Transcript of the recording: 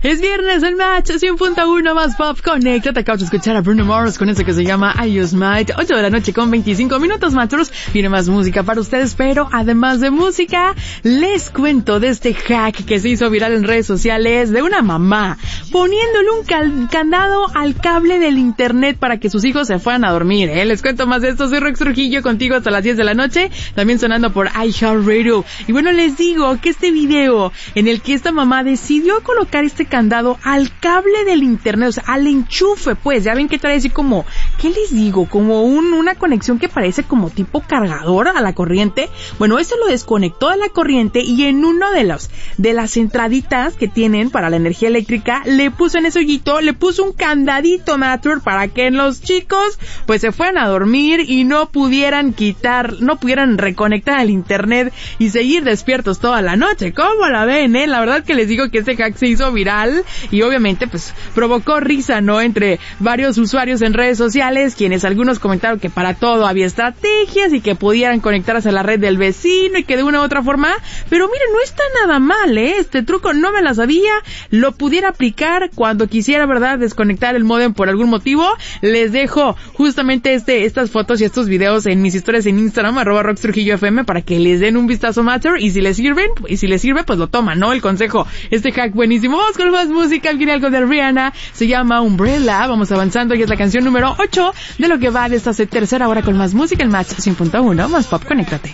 Es viernes, el match 100.1 más pop. Conéctate, acabas de escuchar a Bruno Mars con eso que se llama I Use Might. 8 de la noche con 25 minutos, matros. Viene más música para ustedes, pero además de música, les cuento de este hack que se hizo viral en redes sociales de una mamá poniéndole un candado al cable del internet para que sus hijos se fueran a dormir, Les cuento más de esto. Soy Rox Trujillo, contigo hasta las 10 de la noche, también sonando por iHeartRadio. Y bueno, les digo que este video en el que esta mamá decidió colocar este candado al cable del internet, o sea, al enchufe, pues, ya ven que trae así como, ¿qué les digo? Como una conexión que parece como tipo cargador a la corriente. Bueno, eso lo desconectó de la corriente y en uno de las entraditas que tienen para la energía eléctrica, le puso en ese hoyito, le puso un candadito, Matur, para que los chicos, pues, se fueran a dormir y no pudieran reconectar al internet y seguir despiertos toda la noche. ¿Cómo la ven, La verdad que les digo que este hack se hizo viral y obviamente pues provocó risa, ¿no? Entre varios usuarios en redes sociales, quienes algunos comentaron que para todo había estrategias y que pudieran conectarse a la red del vecino y que de una u otra forma, pero miren, no está nada mal, Este truco no me la sabía, lo pudiera aplicar cuando quisiera, ¿verdad? Desconectar el módem por algún motivo. Les dejo justamente estas fotos y estos videos en mis historias en Instagram, @RoxTrujilloFM, para que les den un vistazo, Matter, y si les sirve, pues lo toman, ¿no? El consejo, este hack buenísimo. Vamos con más música, viene algo de Rihanna, se llama Umbrella, vamos avanzando y es la canción número 8 de lo que va de esta tercera hora con más música, el Match 100.1, más pop, conéctate.